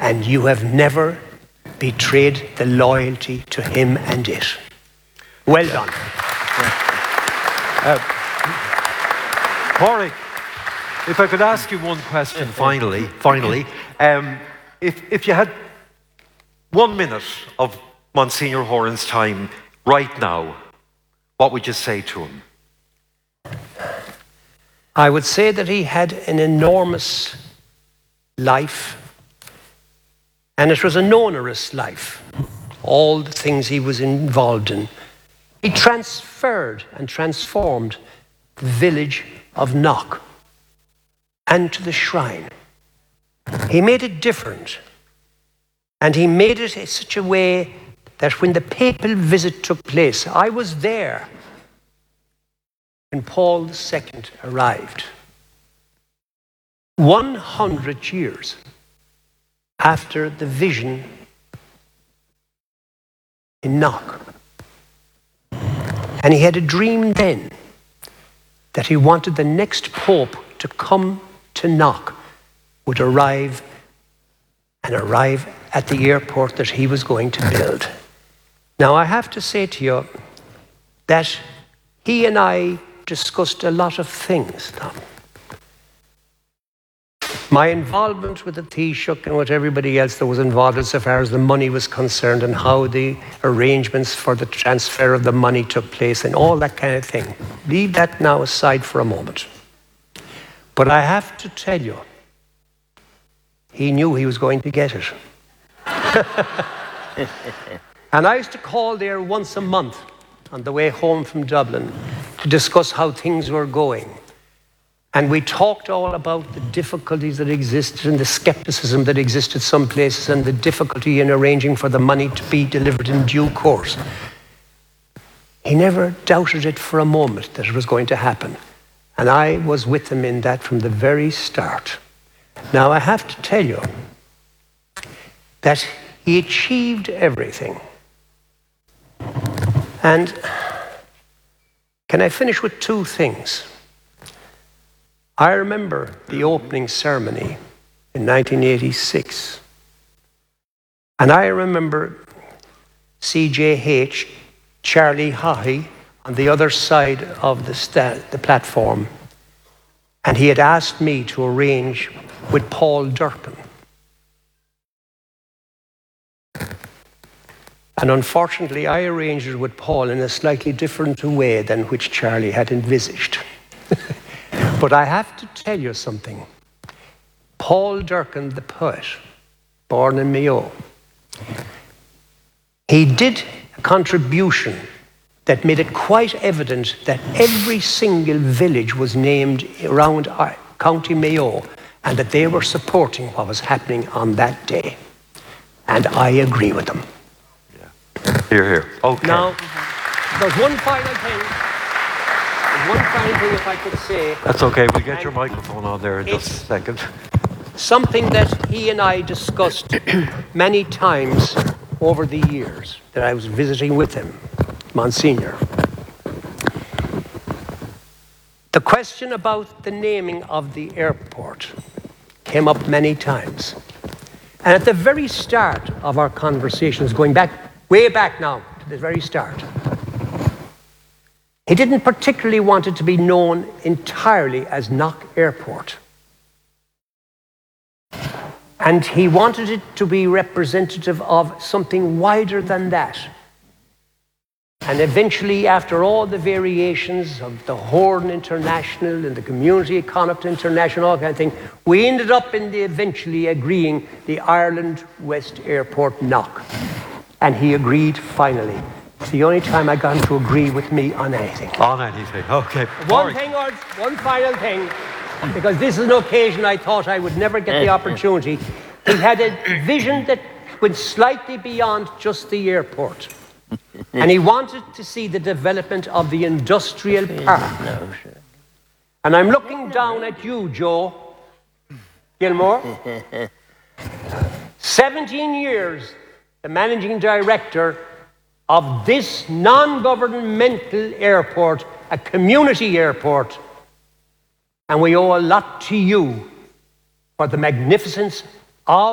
and you have never betrayed the loyalty to him and it. Well done. Pádraig, if I could ask you one question finally, if you had 1 minute of Monsignor Horan's time right now, what would you say to him? I would say that he had an enormous life, and it was an onerous life. All the things he was involved in. He transferred and transformed the village of Knock and to the shrine. He made it different, and he made it in such a way that when the papal visit took place, I was there when Paul II arrived. 100 years after the vision in Knock. And he had a dream then that he wanted the next pope to come to Knock, would arrive at the airport that he was going to build. Now, I have to say to you that he and I discussed a lot of things, Tom. My involvement with the Taoiseach and with everybody else that was involved as far as the money was concerned and how the arrangements for the transfer of the money took place and all that kind of thing. Leave that now aside for a moment. But I have to tell you, he knew he was going to get it. And I used to call there once a month on the way home from Dublin to discuss how things were going. And we talked all about the difficulties that existed and the skepticism that existed some places and the difficulty in arranging for the money to be delivered in due course. He never doubted it for a moment that it was going to happen. And I was with him in that from the very start. Now, I have to tell you that he achieved everything. And can I finish with two things? I remember the opening ceremony in 1986. And I remember CJH, Charlie Haughey, on the other side of the platform. And he had asked me to arrange with Paul Durcan. And unfortunately, I arranged it with Paul in a slightly different way than which Charlie had envisaged. But I have to tell you something. Paul Durcan, the poet, born in Mayo, he did a contribution that made it quite evident that every single village was named around County Mayo and that they were supporting what was happening on that day. And I agree with them. Yeah. Hear, hear. Okay. Now, there's one final thing. One final thing, if I could say. That's okay. We'll get your microphone on there in just a second. Something that he and I discussed many times over the years that I was visiting with him, Monsignor. The question about the naming of the airport came up many times. And at the very start of our conversations, going back, way back now, to the very start, he didn't particularly want it to be known entirely as Knock Airport. And he wanted it to be representative of something wider than that. And eventually, after all the variations of the Horn International and the Community of Connacht International, all kind of thing, we ended up eventually agreeing the Ireland West Airport Knock. And he agreed finally. It's the only time I got him to agree with me on anything. On anything, okay. One final thing, because this is an occasion I thought I would never get the opportunity. He had a vision that went slightly beyond just the airport. And he wanted to see the development of the industrial park. And I'm looking down at you, Joe Gilmore. 17 years, the managing director of this non-governmental airport, a community airport. And we owe a lot to you for the magnificence of